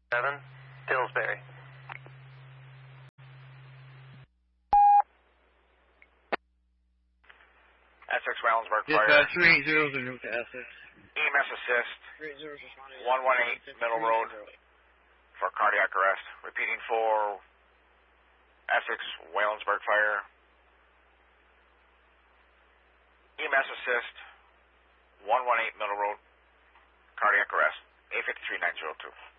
7, Dillsbury. Essex, Wellensburg Fire. Dispatch 380 to Essex. EMS assist. 380 118 Middle Road for cardiac arrest. Repeating for Essex, Wellensburg Fire. EMS assist. 118 Middle Road. Cardiac arrest. A53902.